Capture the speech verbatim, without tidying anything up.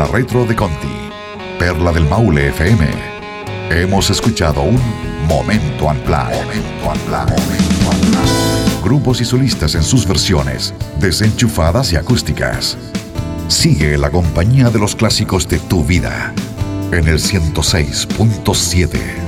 la retro de Conti, Perla del Maule F M. Hemos escuchado un Momento Unplugged. Momento Unplugged. Momento Unplugged. Grupos y solistas en sus versiones, desenchufadas y acústicas. Sigue la compañía de los clásicos de tu vida en el ciento seis punto siete.